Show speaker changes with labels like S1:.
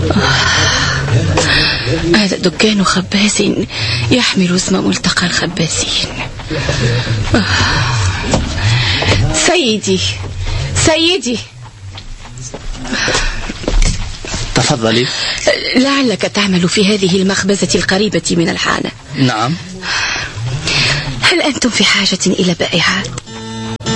S1: هذا دكان خباز يحمل اسم ملتقى الخبازين. سيدي
S2: تفضلي.
S1: لعلك تعمل في هذه المخبزة القريبة من الحانة؟
S2: نعم.
S1: هل أنتم في حاجة إلى بائعات؟